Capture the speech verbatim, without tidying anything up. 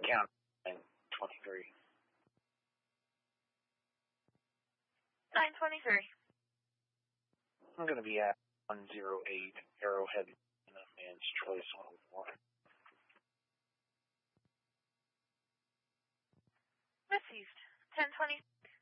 Count nine twenty-three. nine twenty-three. I'm going to be at one oh eight Arrowhead, Man's Choice one oh four. Received. ten twenty-six.